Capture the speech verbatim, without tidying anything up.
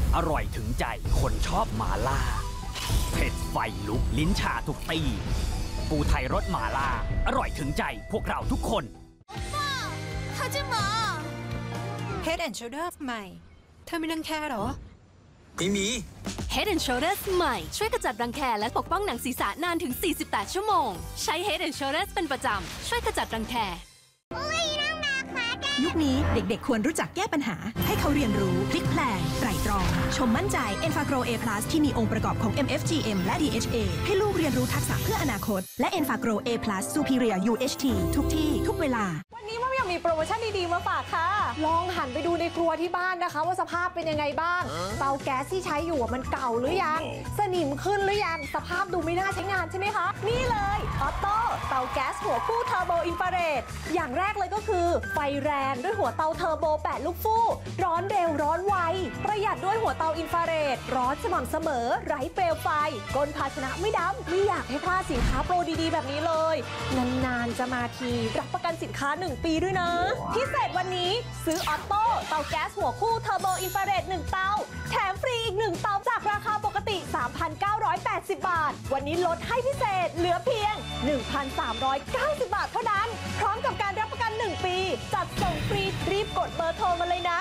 อร่อยถึงใจคนชอบหมาล่าเผ็ดไฟลุกลิ้นชาทุกตีปูไทยรสหมาล่าอร่อยถึงใจพวกเราทุกคน他这么 Head and Shoulders ใหม่เธอไม่รังแคหรอไม่มี Head and Shoulders ใหม่ช่วยกระจัดรังแคและปกป้องหนังศีรษะนานถึงสี่สิบแปดชั่วโมงใช้ Head and Shoulders เป็นประจำช่วยกระจัดรังแคยุคนี้เด็กๆควรรู้จักแก้ปัญหาให้เขาเรียนรู้พลิกแพลงไตร่ตรองชมมั่นใจ Enfagro A+ ที่มีองค์ประกอบของ เอ็ม เอฟ จี เอ็ม และ ดี เอช เอ ให้ลูกเรียนรู้ทักษะเพื่ออนาคตและ Enfagro A+ Superior ยู เอช ที ทุกที่ทุกเวลาวันนี้มันยังมีโปรโมชั่นดีๆมาฝากค่ะลองหันไปดูในครัวที่บ้านนะคะว่าสภาพเป็นยังไงบ้างเตาแก๊สที่ใช้อยู่มันเก่าหรือยังสนิมขึ้นหรือยังสภาพดูไม่น่าใช้งานใช่ไหมคะนี่เลยออโต้เตาแก๊สหัวคู่เทอร์โบอินฟราเรดอย่างแรกเลยก็คือไฟแรงด้วยหัวเตาเทอร์โบแปดลูกฟู่ร้อนเร็วร้อนไวประหยัดด้วยหัวเตาอินฟราเรดร้อนสม่ำเสมอไร้เปลวไฟก้นภาชนะไม่ดำไม่อยากให้พลาดสินค้าโปรดีๆแบบนี้เลยนานๆจะมาทีรับประกันสินค้าหนึ่งปีด้วยนะพิเศษวันนี้ซื้อออโต้เตาแก๊สหัวคู่เทอร์โบอินฟราเรดหนึ่งเตาแถมฟรีอีกหนึ่งเตาจากราคาปกติ สามพันเก้าร้อยแปดสิบ บาทวันนี้ลดให้พิเศษเหลือเพียง หนึ่งพันสามร้อยเก้าสิบ บาทเท่านั้นพร้อมกับการรับประกันหนึ่งปีจัดส่งฟรีรีบกดเบอร์โทรมาเลยนะ